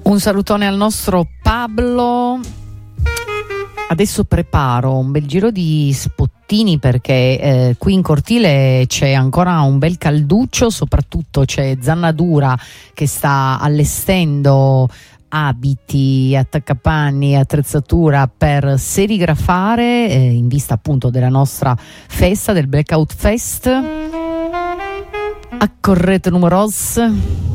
Un salutone al nostro Pablo. Adesso preparo un bel giro di spottini perché qui in cortile c'è ancora un bel calduccio, soprattutto c'è Zannadura che sta allestendo abiti, attaccapanni, attrezzatura per serigrafare in vista appunto della nostra festa, del Blackout Fest. Accorrete numeros.